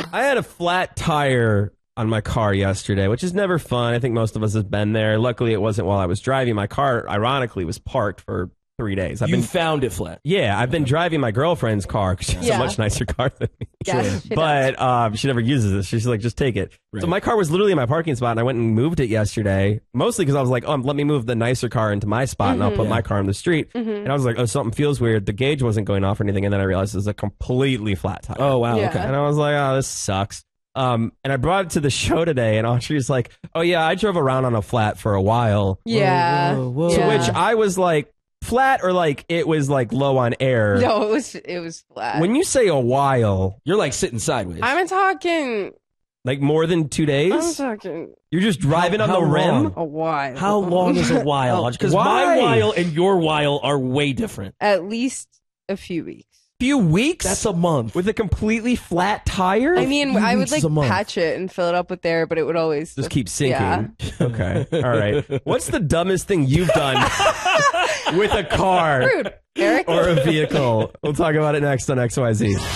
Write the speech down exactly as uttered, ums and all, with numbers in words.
I had a flat tire on my car yesterday, which is never fun. I think most of us have been there. Luckily, it wasn't while I was driving. My car, ironically, was parked for three days. I've you been, found it flat. Yeah, I've been driving my girlfriend's car because she has Yeah. a much nicer car than me. Yeah, she But um, she never uses it. She's like, just take it. Right. So my car was literally in my parking spot, and I went and moved it yesterday, mostly because I was like, oh, let me move the nicer car into my spot, and I'll put Yeah. my car on the street. And I was like, oh, something feels weird. The gauge wasn't going off or anything, and then I realized it was a completely flat tire. Oh, wow. Yeah. Okay. And I was like, oh, this sucks. Um, and I brought it to the show today, and Audrey's like, oh, yeah, I drove around on a flat for a while. Yeah. Whoa, whoa, whoa. To Yeah. which I was like, flat or like it was like low on air? No, it was it was flat. When you say a while, You're like sitting sideways. I'm talking. like more than two I'm days? talking You're just driving How- on the how rim? long? a while. How long is a while? Because Why? my while and your while are way different. At least a few weeks. Few weeks? That's a month. with a completely flat tire? I mean, few I would weeks like is a month. patch it and fill it up with air, but it would always just keep sinking. Yeah. Okay. All right. What's the dumbest thing you've done with a car Rude, Eric. or a vehicle? We'll talk about it next on X Y Z.